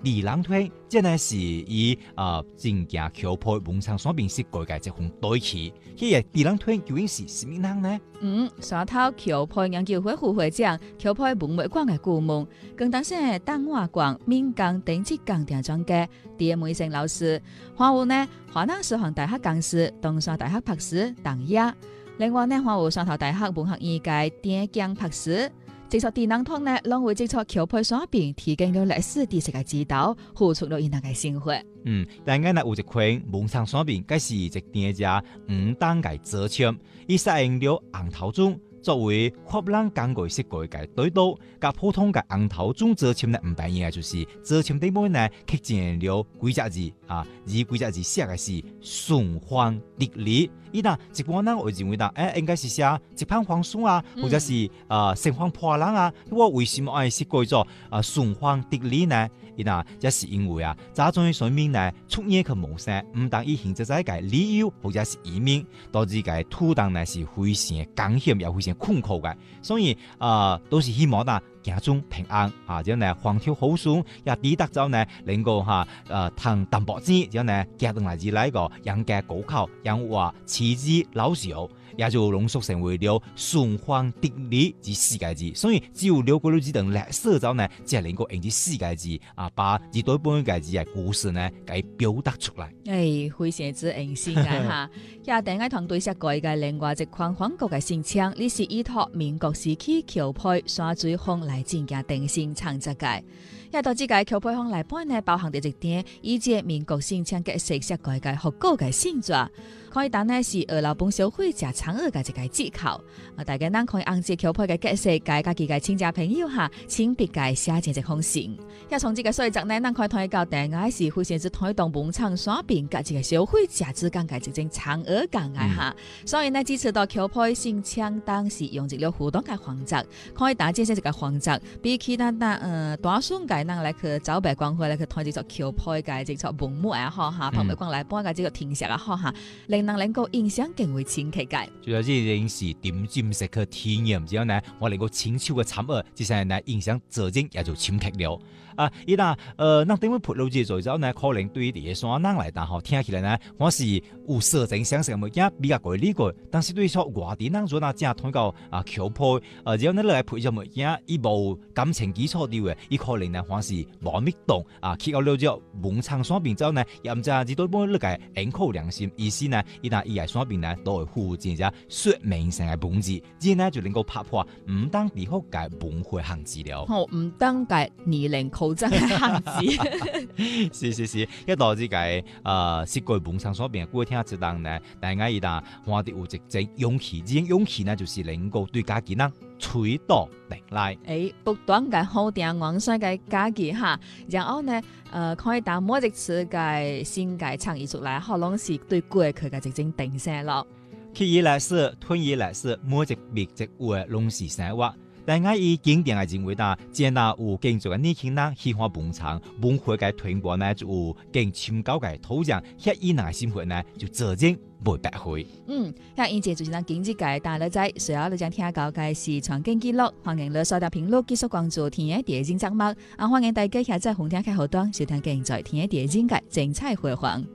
李郎推，即係是以正行橋配文昌山邊是改革一項對起，迄個李郎推究竟是什麼人呢？ 山頭橋配研究會副會長、橋配文物館嘅顧問，更當時東華館閩江電子鋼電專家狄梅成老師，還有呢華南師範大學講師、東山大學博士鄧野，另外呢還有山頭大學文學院嘅鄭江博士。接觸啲人通呢，攏會接觸橋配山邊提供了歷史知識嘅指導，付出了伊人嘅生活。 但係呢有一塊文昌山邊，該是一店家當嘅左簽，伊使用了紅頭棕作為發廊工具設計嘅對刀，甲普通嘅紅頭棕左簽呢唔同樣，就是左簽底部呢刻進了幾隻字幾隻字寫嘅是順風得利。伊嗱一般人會認為應該是寫一片黃樹或者是盛放破浪我為什麼愛設計做順風得利呢？伊嗱這是因為早種上面呢出現嘅模式唔當以現在嘅理由或者是移民，導致嘅土地呢是非常艱險又非常困苦嘅，所以都是希望行中平安之後呢風調好順，也抵達咗呢能夠談淡薄子，之後呢夾動來自來個人嘅高考，人話持之老少，也就濃縮成為了順風得利之四個字。所以只有了解了這段歷史之後呢，才能夠用這四個字把這對本個字嘅故事呢給表達出來。 非常之榮幸哈！也第一堂對設改嘅另外一款韓國嘅新槍，呢是依託民國時期橋配山水風來進行定性創作嘅。也到這個橋配風來本呢，包含着一點以及民國新槍嘅設改嘅學過嘅性質。可以當呢是二老本小會食嫦娥嘅一個技巧，大家能可以按照橋配嘅格式，介家己嘅親戚朋友請別介寫成一封信。也從這個細則呢，能可以睇到大家是非常之推動文昌山邊嘅一個小會食之間嘅一種嫦娥感嘅所以呢，支持到橋配新槍當時用一個互動嘅方式，可以打這些一個方式，比其他大眾嘅人來去走白光會來去睇這個橋配嘅這個文物同埋講來幫嘅這個聽寫令能夠印象更為深刻嘅。 主要係認識點進式嘅體驗之後呢，我能夠親手嘅參與，接下來呢印象自然也就深刻了。伊那等我鋪路之後呢，可能對於啲山人來講聽起來呢，我是有色情相識嘅物件比較過理解，但是對於說外地人做正通到橋配，只要你來配一物件，伊無感情基礎啲嘅，伊可能呢還是無密動去到了之後文昌山邊之後呢，也唔知幾多本你個應靠良心意思呢，伊喺山邊呢都會附薦隻說明性嘅文字，之後呢就能夠拍破唔當地方嘅文化限制了。 唔當嘅年齡考證嘅限制。 是，一到這個設計文昌山邊，各位聽知道呢，大家伊看到有一種勇氣，這種勇氣呢就是能夠對家己人推倒定來。 不斷嘅好定昂帥嘅家己然後呢可以當每一次嘅新嘅創意出來，可能是對過去嘅一種定性咯。 去以來是吞以來是每一筆一畫攏是生活。但我以經典嘅認為既然有建築嘅年輕人喜歡文昌文化嘅推廣呢，就有更深厚嘅土壤，遐以人嘅生活呢就自然袂白費。 遐以前就是咱經濟界大家知，隨後你將聽到嘅是傳經記錄，歡迎你收聽評論，繼續關注天一電影節目。歡迎大家下載紅天開後端收聽更在天一電影嘅精彩回放。